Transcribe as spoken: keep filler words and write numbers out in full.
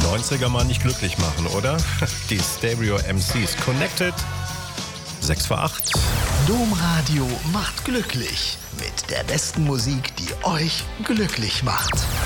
neunziger mal nicht glücklich machen, oder? Die Stereo M Cs. Connected. sechs vor acht. Domradio macht glücklich. Mit der besten Musik, die euch glücklich macht.